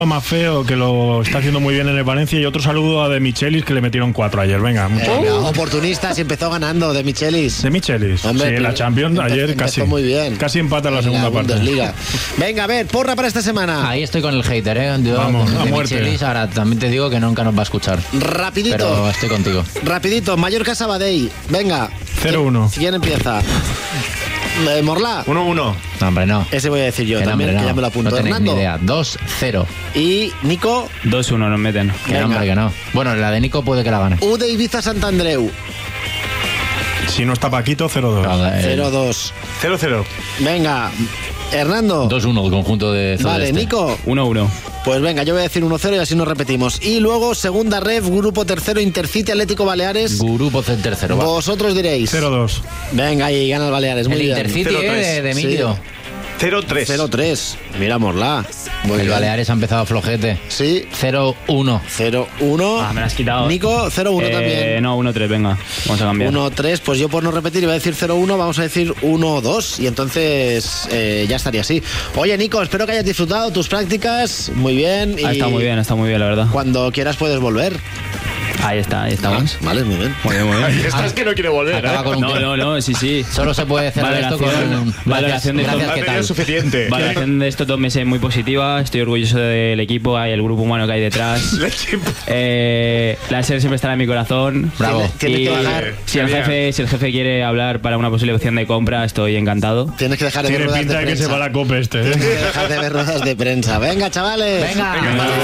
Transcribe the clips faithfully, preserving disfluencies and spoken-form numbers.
más feo, que lo está haciendo muy bien en el Valencia, y otro saludo a De Michelis, que le metieron cuatro ayer. Venga, mucho. Venga, oportunistas, y empezó ganando De Michelis. De Michelis. Hombre, sí, en la Champions empezó, ayer empezó casi. muy bien. Casi empata en la En segunda la parte. Bundesliga. Venga, a ver, porra para esta semana. Ahí estoy con el hater, ¿eh? Yo, Vamos, a de muerte. Michelis, ahora también te digo que nunca nos va a escuchar. Rapidito. Pero estoy contigo. Rapidito, Mallorca Sabadell. Venga. cero uno. ¿Quién empieza? Eh, Morla. uno uno. No, hombre, no. Ese voy a decir yo Que no, también, hombre, que no. ya me lo apunto. No tenéis Hernando. ni idea. dos cero. Y Nico. dos uno nos meten. Que Venga. no, hombre, que no. Bueno, la de Nico puede que la gane. U de Ibiza Santandreu. Si no está Paquito, cero dos. Claro, el- cero dos. cero cero. Venga, Hernando. dos uno el conjunto de Zodeste. Vale, Nico. uno uno. Pues venga, yo voy a decir uno cero y así nos repetimos. Y luego, segunda ref, grupo tercero, Intercity Atlético Baleares. Grupo C tercero, va. Vosotros diréis. cero dos. Venga, ahí gana el Baleares. Muy El bien. Intercity, cero eh, tres. de, de Emilio. cero tres. cero tres. Mirámosla. Muy El bien. Baleares ha empezado flojete. Sí. cero uno. cero uno. Ah, me la has quitado. Nico, cero uno Eh, también. No, uno tres, venga. Vamos a cambiar. uno tres, pues yo por no repetir iba a decir cero uno, vamos a decir uno dos y entonces eh, ya estaría así. Oye, Nico, espero que hayas disfrutado tus prácticas, muy bien. Y Ah, está muy bien, está muy bien, la verdad. Cuando quieras puedes volver. Ahí está, ahí estamos. Vale, muy bien. Muy bien, muy bien. Esta es que no quiere volver. Acaba ¿eh? con un No, no, no, sí, sí. Solo se puede cerrar esto con Valoración- un... valoración de Gracias, esto. ¿qué Ha tenido tal? suficiente. Valoración de estos dos meses muy positiva. Estoy orgulloso del equipo y el grupo humano que hay detrás. Eh, la SER siempre estará en mi corazón. Bravo. Tienes Y que dejar, si el jefe, si el jefe quiere hablar para una posible opción de compra, estoy encantado. tienes que dejar de ver Tiene ruedas pinta de de que prensa. se va la copa este, ¿eh? Tienes que dejar de ver ruedas de prensa. Venga, chavales. Venga.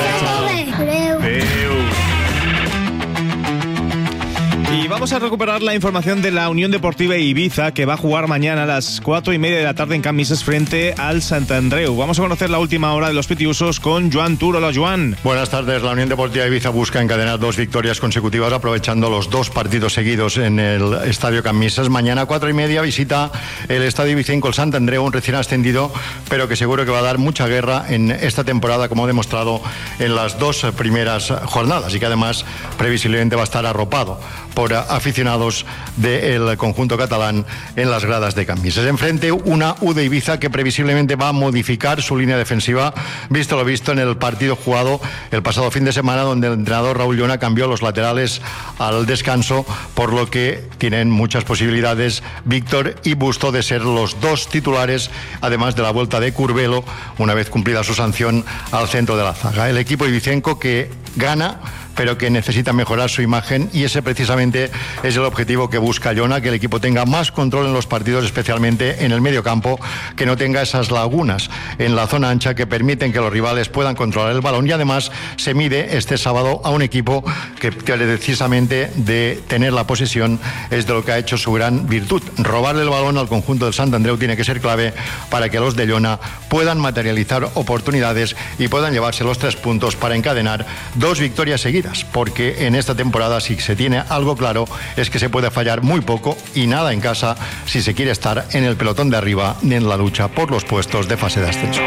Y vamos a recuperar la información de la Unión Deportiva Ibiza, que va a jugar mañana a las cuatro y media de la tarde en Camises frente al Sant Andreu. Vamos a conocer la última hora de los pitiusos con Joan Tur. Hola, Joan. Buenas tardes. La Unión Deportiva Ibiza busca encadenar dos victorias consecutivas aprovechando los dos partidos seguidos en el Estadio Camises. Mañana a cuatro y media visita el Estadio Ibicenco el Sant Andreu, un recién ascendido, pero que seguro que va a dar mucha guerra en esta temporada, como ha demostrado en las dos primeras jornadas, y que además previsiblemente va a estar arropado por aficionados del conjunto catalán en las gradas de Camises. Enfrente una U de Ibiza que previsiblemente va a modificar su línea defensiva, visto lo visto en el partido jugado el pasado fin de semana, donde el entrenador Raúl Llona cambió los laterales al descanso, por lo que tienen muchas posibilidades Víctor y Busto de ser los dos titulares, además de la vuelta de Curbelo una vez cumplida su sanción al centro de la zaga. El equipo ibicenco que gana, pero que necesita mejorar su imagen, y ese precisamente es el objetivo que busca Llona, que el equipo tenga más control en los partidos, especialmente en el medio campo, que no tenga esas lagunas en la zona ancha que permiten que los rivales puedan controlar el balón, y además se mide este sábado a un equipo que precisamente de tener la posesión es de lo que ha hecho su gran virtud. Robarle el balón al conjunto del Sant Andreu tiene que ser clave para que los de Llona puedan materializar oportunidades y puedan llevarse los tres puntos para encadenar dos victorias seguidas, porque en esta temporada, si se tiene algo claro, es que se puede fallar muy poco y nada en casa si se quiere estar en el pelotón de arriba ni en la lucha por los puestos de fase de ascenso.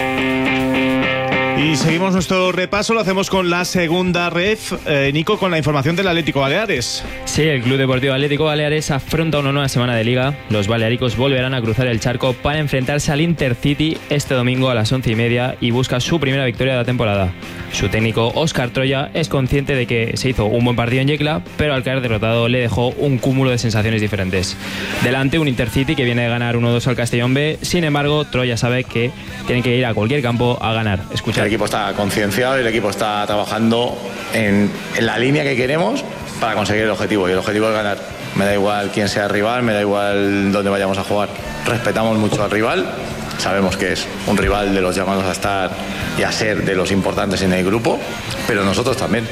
Y seguimos nuestro repaso, lo hacemos con la segunda ref. Eh, Nico, con la información del Atlético Baleares. Sí, el Club Deportivo Atlético Baleares afronta una nueva semana de Liga. Los baleáricos volverán a cruzar el charco para enfrentarse al Intercity este domingo a las once y media y busca su primera victoria de la temporada. Su técnico, Óscar Troya, es consciente de que se hizo un buen partido en Yecla, pero al caer derrotado le dejó un cúmulo de sensaciones diferentes. Delante, un Intercity que viene de ganar uno dos al Castellón B. Sin embargo, Troya sabe que tiene que ir a cualquier campo a ganar. Escucha. El equipo está concienciado y el equipo está trabajando en, en la línea que queremos para conseguir el objetivo, y el objetivo es ganar. Me da igual quién sea el rival, me da igual dónde vayamos a jugar. Respetamos mucho al rival, sabemos que es un rival de los llamados a estar y a ser de los importantes en el grupo, pero nosotros también.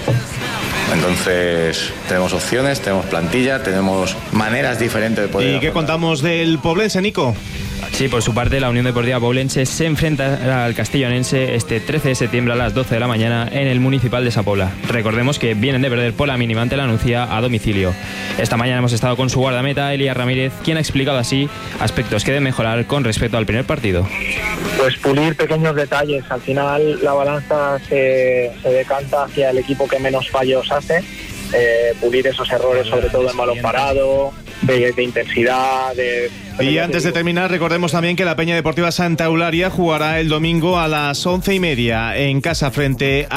Entonces tenemos opciones, tenemos plantilla, tenemos maneras diferentes de poder... ¿Y qué contamos del Poblense, Nico? Sí, por su parte, la Unión Deportiva Poblense se enfrenta al Castellonense este trece de septiembre a las doce de la mañana en el Municipal de Sa Pobla. Recordemos que vienen de perder por la mínima ante la Nucía a domicilio. Esta mañana hemos estado con su guardameta, Elías Ramírez, quien ha explicado así aspectos que deben mejorar con respecto al primer partido. Pues pulir pequeños detalles. Al final la balanza se, se decanta hacia el equipo que menos fallos hace. Eh, pulir esos errores, sobre todo en balón parado, de, de intensidad. De, y antes de terminar, recordemos también que la Peña Deportiva Santa Eulalia jugará el domingo a las once y media en casa frente a